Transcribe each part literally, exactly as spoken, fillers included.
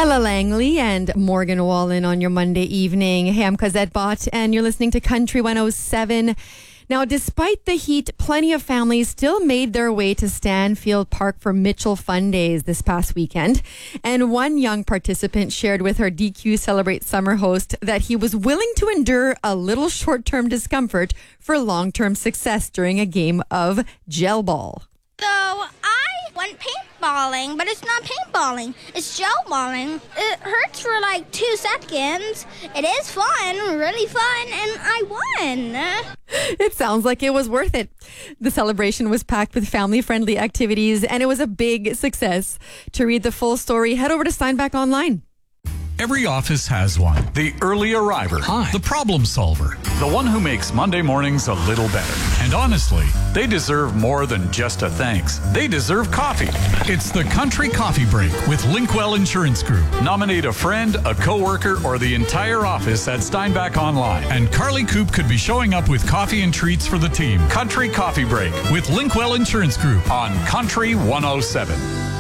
Ella Langley and Morgan Wallen on your Monday evening. Hey, I'm Cosette Bott, and you're listening to Country one oh seven. Now, despite the heat, plenty of families still made their way to Stanfield Park for Mitchell Fun Days this past weekend. And one young participant shared with our D Q Celebrate Summer host that he was willing to endure a little short-term discomfort for long-term success during a game of gel ball. So I went paintballing, but it's not paintballing. It's gel balling. It hurts for like two seconds. It is fun, really fun, and I won. It sounds like it was worth it. The celebration was packed with family-friendly activities, and it was a big success. To read the full story, head over to Steinbach Online. Every office has one. The early arriver. Hi. The problem solver. The one who makes Monday mornings a little better. And honestly, they deserve more than just a thanks. They deserve coffee. It's the Country Coffee Break with Linkwell Insurance Group. Nominate a friend, a coworker, or the entire office at Steinbach Online. And Carly Coop could be showing up with coffee and treats for the team. Country Coffee Break with Linkwell Insurance Group on Country one oh seven.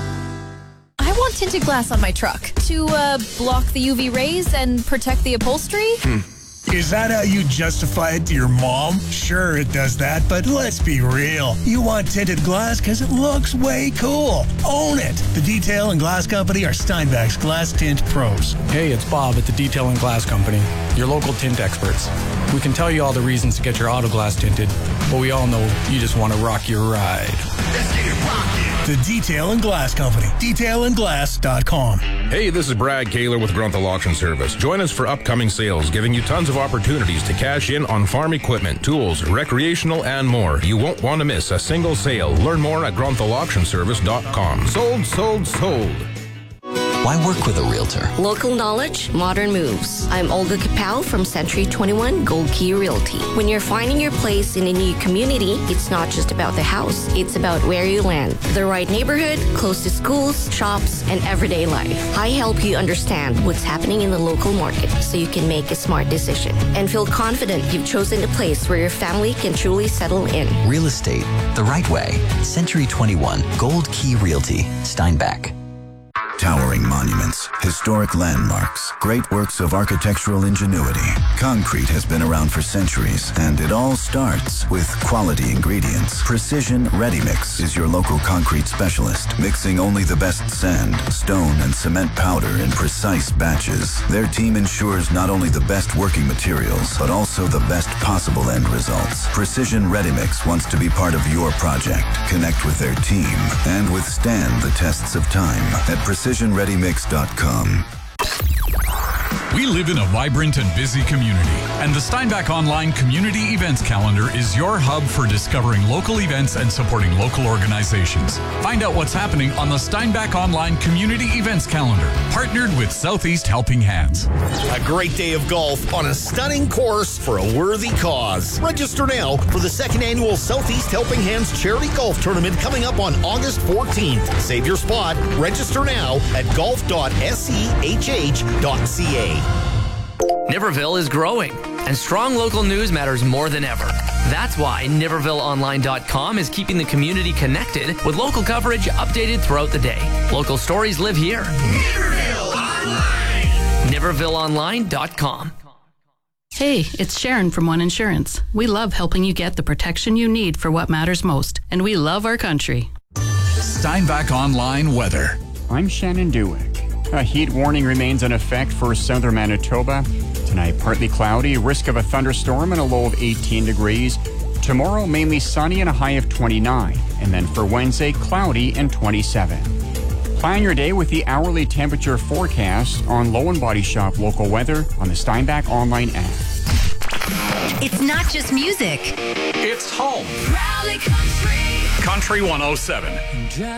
I want tinted glass on my truck to uh, block the U V rays and protect the upholstery. Hmm. Is that how you justify it to your mom? Sure, it does that, but let's be real. You want tinted glass because it looks way cool. Own it. The Detail and Glass Company are Steinbach's glass tint pros. Hey, it's Bob at the Detail and Glass Company, your local tint experts. We can tell you all the reasons to get your auto glass tinted, but we all know you just want to rock your ride. Let's get it rocking. The Detail and Glass Company. detail and glass dot com. Hey, this is Brad Kaler with Grunthal Auction Service. Join us for upcoming sales, giving you tons of opportunities to cash in on farm equipment, tools, recreational, and more. You won't want to miss a single sale. Learn more at grunthal auction service dot com. Sold, sold, sold. Why work with a realtor? Local knowledge, modern moves. I'm Olga Kapow from Century twenty-one Gold Key Realty. When you're finding your place in a new community, it's not just about the house. It's about where you land. The right neighborhood, close to schools, shops, and everyday life. I help you understand what's happening in the local market so you can make a smart decision and feel confident you've chosen a place where your family can truly settle in. Real estate, the right way. Century twenty-one Gold Key Realty, Steinbach. Towering monuments, historic landmarks, great works of architectural ingenuity. Concrete has been around for centuries, and it all starts with quality ingredients. Precision Ready Mix is your local concrete specialist, mixing only the best sand, stone, and cement powder in precise batches. Their team ensures not only the best working materials, but also the best possible end results. Precision Ready Mix wants to be part of your project, connect with their team, and withstand the tests of time at precision ready mix dot com. We live in a vibrant and busy community, and the Steinbach Online Community Events Calendar is your hub for discovering local events and supporting local organizations. Find out what's happening on the Steinbach Online Community Events Calendar, partnered with Southeast Helping Hands. A great day of golf on a stunning course for a worthy cause. Register now for the second annual Southeast Helping Hands Charity Golf Tournament coming up on August fourteenth. Save your spot. Register now at golf dot sehh dot ca. Niverville is growing, and strong local news matters more than ever. That's why Niverville Online dot com is keeping the community connected with local coverage updated throughout the day. Local stories live here. Niverville Online! Niverville Online dot com. Hey, it's Sharon from One Insurance. We love helping you get the protection you need for what matters most, and we love our country. Steinbach Online weather. I'm Shannon Dewick. A heat warning remains in effect for southern Manitoba. Tonight, partly cloudy, risk of a thunderstorm and a low of eighteen degrees. Tomorrow, mainly sunny and a high of twenty-nine. And then for Wednesday, cloudy and twenty-seven. Plan your day with the hourly temperature forecast on Low and Body Shop local weather on the Steinbach Online app. It's not just music. It's home. Rally Country. Country one oh seven.